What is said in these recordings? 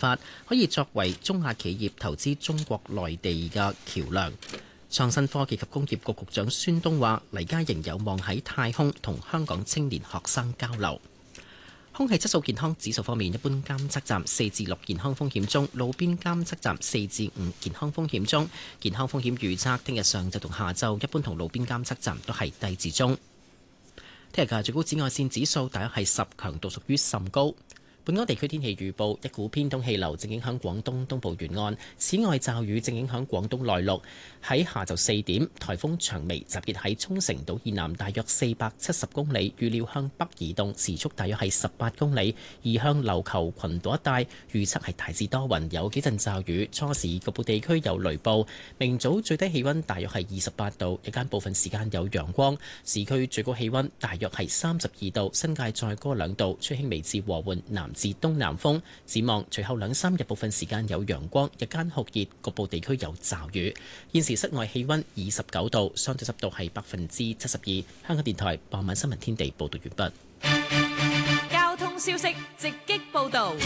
法，可以作為中亞企業投資中國內地嘅橋梁。創新科技及工業局局長孫東話：黎佳瑩有望喺太空同香港青年學生交流。空氣質素健康指數方面，一般監測站4至6健康風險中，路邊監測站4至5健康風險中。健康風險預測聽日上晝同下晝一般同路邊監測站都係低至中。聽日嘅最高紫外線指數大約係10，強度屬於甚高。本港地區天氣預報，一股偏東氣流正影響廣東東部沿岸，此外驟雨正影響廣東內陸。喺下晝4點，颱風長眉集結喺沖繩島以南大約470公里，預料向北移動，時速大約係18公里，移向琉球群島一帶。預測係大致多雲，有幾陣驟雨，初時局部地區有雷暴。明早最低氣溫大約係28度，日間部分時間有陽光。市區最高氣溫大約係32度，新界再高2度，吹輕微至和緩南至東南風。展望隨後2-3日部分時間有陽光，日間酷熱，局部地區有驟雨。現時室外氣溫29度，相對濕度係72%。香港電台傍晚新聞天地報道完畢。交通消息直擊報道。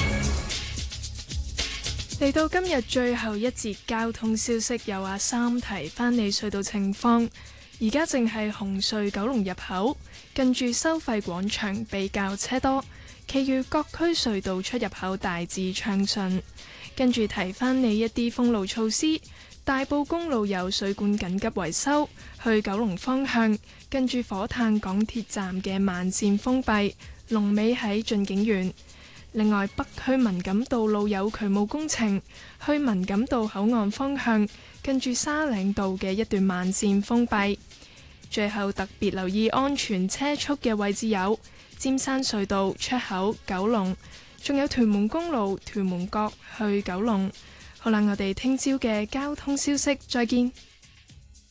嚟到今日最後一節交通消息，由阿三提翻你隧道情況。而家正係紅隧九龍入口，近住收費廣場比較車多，其餘各區隧道出入口大致暢順。跟住提翻你一啲封路措施。大埔公路有水管緊急維修，去九龍方向，跟住火炭港鐵站嘅慢線封閉，龍尾喺駿景園。另外，北區文錦道路有渠務工程，去文錦道口岸方向，跟住沙嶺道嘅一段慢線封閉。最後特別留意安全車速嘅位置有尖山隧道出口九龍，仲有屯門公路屯門角去九龍。好啦，我哋聽朝嘅交通消息再見。